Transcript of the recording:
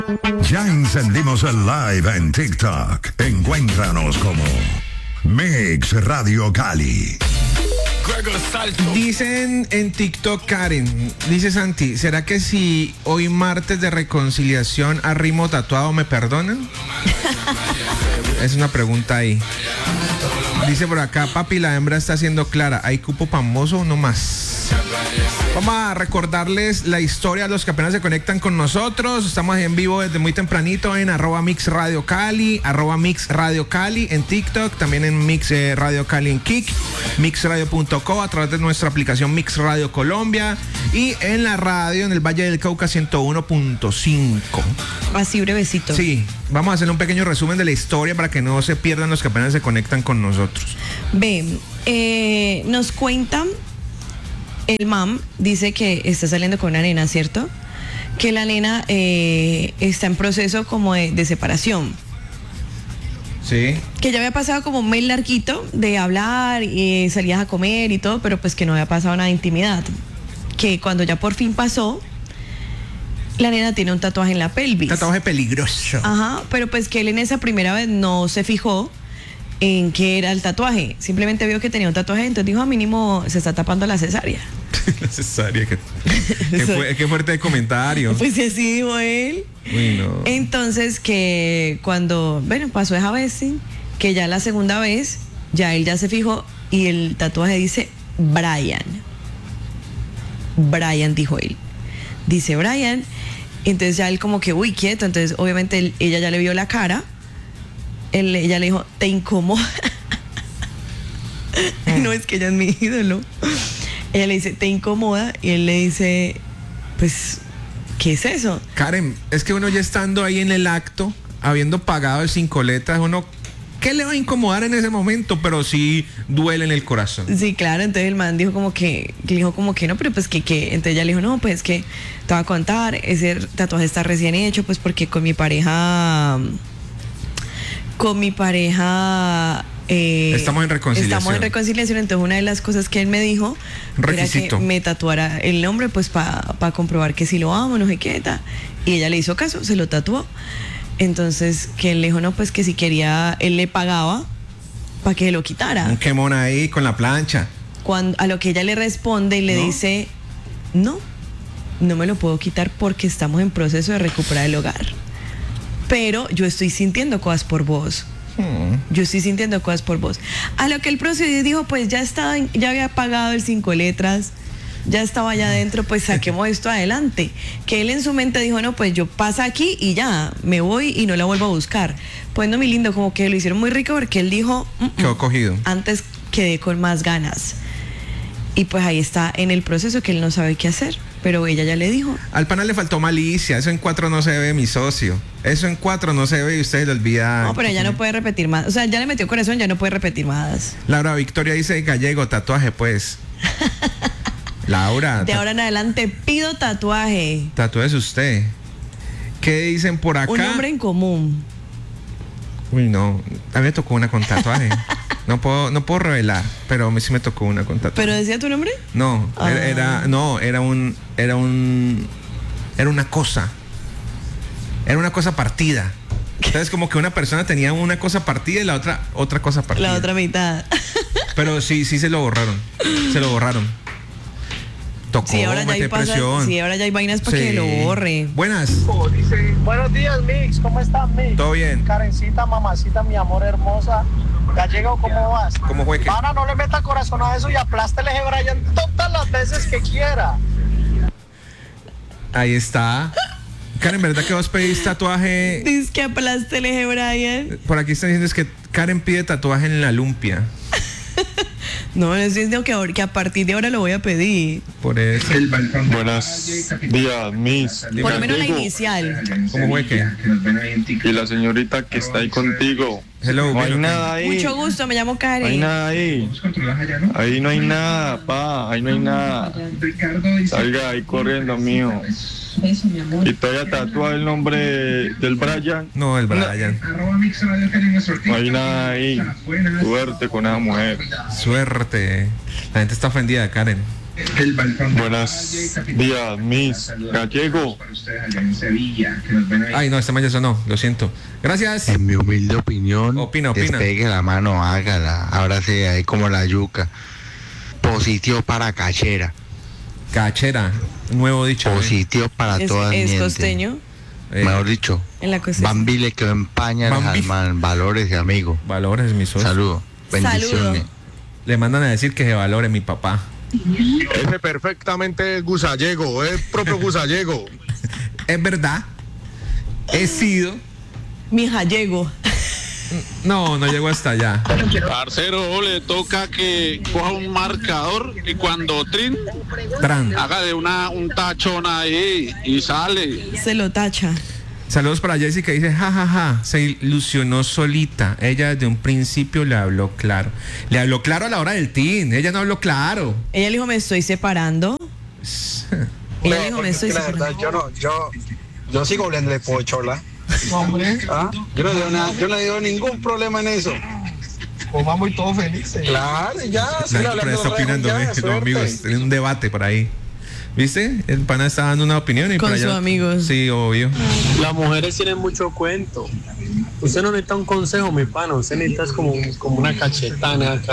Ya encendimos el live en TikTok. Encuéntranos como Mix Radio Cali. Dicen en TikTok, Karen, dice Santi, ¿será que si hoy martes de reconciliación arrimo tatuado me perdonan? Es una pregunta ahí. Dice por acá, papi, la hembra está siendo clara, ¿hay cupo famoso o no más? Vamos a recordarles la historia a los que apenas se conectan con nosotros. Estamos en vivo desde muy tempranito en @Mix Radio Cali, @Mix Radio Cali en TikTok, también en Mix Radio Cali en Kik, mixradio.co, a través de nuestra aplicación Mix Radio Colombia y en la radio en el Valle del Cauca 101.5. Así brevecito. Sí, vamos a hacer un pequeño resumen de la historia para que no se pierdan los que apenas se conectan con nosotros. Ve, nos cuentan. El mam dice que está saliendo con una nena, ¿cierto? Que la nena está en proceso como de separación. Sí. Que ya había pasado como un mes larguito de hablar y salías a comer y todo, pero pues que no había pasado nada de intimidad. Que cuando ya por fin pasó, la nena tiene un tatuaje en la pelvis. Tatuaje peligroso. Ajá, pero pues que él en esa primera vez no se fijó en qué era el tatuaje. Simplemente vio que tenía un tatuaje, entonces dijo, a mínimo se está tapando la cesárea. La cesárea, qué fuerte de comentario. Pues así dijo él. Uy, no. Entonces que cuando, pasó esa vez, sí, que ya la segunda vez, ya él ya se fijó y el tatuaje dice Brian. Brian, dijo él. Dice Brian. Entonces ya él como que, uy, quieto. Entonces obviamente ella ya le vio la cara. Ella le dijo, ¿te incomoda? No, es que ella es mi ídolo. Ella le dice, ¿te incomoda? Y él le dice, pues, ¿qué es eso? Karen, es que uno ya estando ahí en el acto, habiendo pagado el 5 letras, uno, ¿qué le va a incomodar en ese momento? Pero sí duele en el corazón. Sí, claro. Entonces el man dijo como que le dijo como que no, pero pues que. Entonces ella le dijo, no, pues que te voy a contar, ese tatuaje está recién hecho, pues porque con mi pareja estamos en reconciliación. Entonces una de las cosas que él me dijo era que me tatuara el nombre pues para comprobar que sí lo amo, no sé qué tal. Y ella le hizo caso, se lo tatuó. Entonces que él le dijo, no, pues que si quería, él le pagaba para que lo quitara. Un quemón ahí con la plancha. A lo que ella le responde y le dice, no me lo puedo quitar porque estamos en proceso de recuperar el hogar. Pero yo estoy sintiendo cosas por vos. Yo estoy sintiendo cosas por vos. A lo que el procedió y dijo, pues ya había pagado el 5 letras, ya estaba allá adentro, pues saquemos esto adelante. Que él en su mente dijo, no, pues yo paso aquí y ya, me voy y no la vuelvo a buscar. Pues no, mi lindo, como que lo hicieron muy rico porque él dijo, quedó cogido. Antes quedé con más ganas. Y pues ahí está en el proceso que él no sabe qué hacer. Pero ella ya le dijo. Al pana le faltó malicia. Eso en 4 no se ve, mi socio. Eso en 4 no se ve y usted le olvida. No, pero ella no puede repetir más. O sea, ya le metió corazón, ya no puede repetir más. Laura Victoria dice gallego, tatuaje pues. Laura. De ahora en adelante pido tatuaje. Tatúese usted. ¿Qué dicen por acá? Un nombre en común. Uy, no. A mí me tocó una con tatuaje. No puedo revelar, pero a mí sí me tocó una con tatuaje. ¿Pero decía tu nombre? No, era una cosa. Era una cosa partida. Entonces como que una persona tenía una cosa partida y la otra cosa partida. La otra mitad. Pero sí se lo borraron. Se lo borraron. Tocó, sí, ahora ya hay presión. Sí, ahora ya hay vainas para que lo borre. Buenas. Buenos días, Mix. ¿Cómo estás, Mix? Todo bien. Karencita, mamacita, mi amor hermosa. Gallego, ¿cómo vas? ¿Cómo fue que? Pana, no le meta corazón a eso y aplástele a Brian todas las veces que quiera. Ahí está. Karen, ¿verdad que vos pedís tatuaje? Dice que aplástele a Brian. Por aquí están diciendo es que Karen pide tatuaje en la lumpia. No, es diciendo que a partir de ahora lo voy a pedir. Por eso. Buenos días, Miss. Por lo menos la inicial. ¿Cómo fue que? Y la señorita que está ahí contigo. Hello. No hay nada ahí. Mucho gusto, me llamo Karen. No hay nada ahí. Ahí no hay nada, pa. Ahí no hay nada. Salga ahí corriendo, mío. ¿Y todavía tatúa el nombre del Brian? No, el Brian. No hay nada ahí. Suerte con esa mujer. Suerte. La gente está ofendida, Karen. Buenos días, Miss Gallego. Ay, no, este man ya sonó, lo siento. Gracias. En mi humilde opinión, Opina. despegue la mano, hágala. Ahora sí, ahí como la yuca. Positivo para cachera. Cachera, nuevo dicho. Positivo para todas ¿Es mientes. costeño? Mejor dicho, En la costeña. Bambi le quedó en pañas Bambi. al man, valores y amigos. Valores, mi socio. Saludos, bendiciones. Le mandan a decir que se valore mi papá. Ese perfectamente es gusallego, es propio gusallego. Es verdad. He sido. Mi gallego. No llegó hasta allá. Parcero, le toca que coja un marcador y cuando Tran. haga de un tachón ahí y sale. Se lo tacha. Saludos para Jessy que dice, jajaja, se ilusionó solita. Ella desde un principio le habló claro. Le habló claro a la hora del teen. Ella no habló claro. Ella le dijo, me estoy separando. Ella le dijo, me estoy La verdad, separando. yo sigo hablándole pochola. Hombre, ¿Ah? Yo no le digo ningún problema en eso. pues vamos y todos felices. Claro, ya, sí, La hablando está opinando, ya, los suerte. amigos. Tienen un debate por ahí. ¿Viste? El pana está dando una opinión y Con por allá. sus amigos. Sí, obvio. Las mujeres tienen mucho cuento. Usted no necesita un consejo, mi pana. Usted necesita como una cachetana.